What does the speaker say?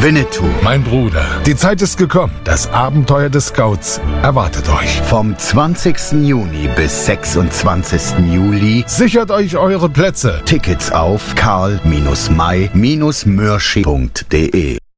Winnetou. Mein Bruder, die Zeit ist gekommen. Das Abenteuer des Scouts erwartet euch. Vom 20. Juni bis 26. Juli Sichert euch eure Plätze. Tickets auf karl-may-mürsching.de